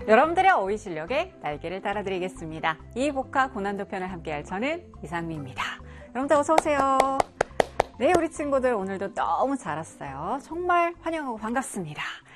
여러분들의 어휘 실력에 날개를 달아드리겠습니다. 이 복화 고난도 편을 함께할 저는 이상미입니다. 여러분들 어서 오세요. 네, 우리 친구들 오늘도 너무 잘 왔어요. 정말 환영하고 반갑습니다.